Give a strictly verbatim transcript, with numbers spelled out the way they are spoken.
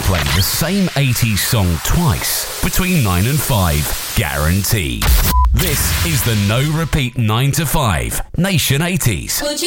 play the same eighties song twice between nine and five, guaranteed. This is the No Repeat nine to five Nation eighties.